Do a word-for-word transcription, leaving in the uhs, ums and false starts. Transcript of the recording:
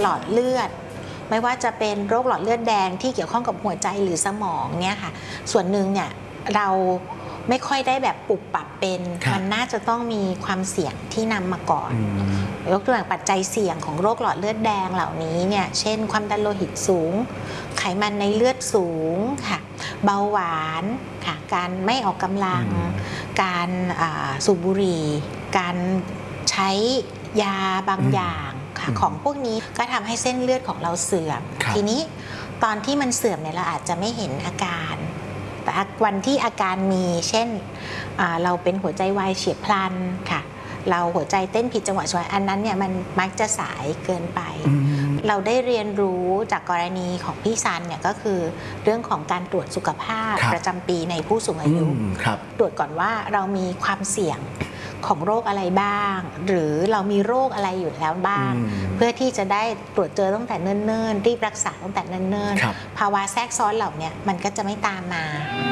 หลอดเลือดไม่ว่าจะเป็นโรคหลอดเลือดแดงที่เกี่ยวข้องกับหัวใจหรือสมองเนี่ยค่ะส่วนหนึ่งเนี่ยเราไม่ค่อยได้แบบปรับปรับเป็นมันน่าจะต้องมีความเสี่ยงที่นำมาก่อนยกตัวอย่างปัจจัยเสี่ยงของโรคหลอดเลือดแดงเหล่านี้เนี่ยเช่นความดันโลหิตสูงไขมันในเลือดสูงค่ะเบาหวานค่ะการไม่ออกกำลังการสูบบุหรี่การใช้ยาบางอย่างค่ะของพวกนี้ก็ทำให้เส้นเลือดของเราเสื่อมทีนี้ตอนที่มันเสื่อมเนี่ยเราอาจจะไม่เห็นอาการแต่วันที่อาการมีเช่นเราเป็นหัวใจวายเฉียบพลันค่ะเราหัวใจเต้นผิดจังหวะช่วยอันนั้นเนี่ยมันมักจะสายเกินไปเราได้เรียนรู้จากกรณีของพี่ซันเนี่ยก็คือเรื่องของการตรวจสุขภาพประจำปีในผู้สูงอายุตรวจก่อนว่าเรามีความเสี่ยงของโรคอะไรบ้างหรือเรามีโรคอะไรอยู่แล้วบ้างเพื่อที่จะได้ตรวจเจอตั้งแต่เนิ่นๆรีบรักษาตั้งแต่เนิ่นๆภาวะแทรกซ้อนเหล่านี้มันก็จะไม่ตามมา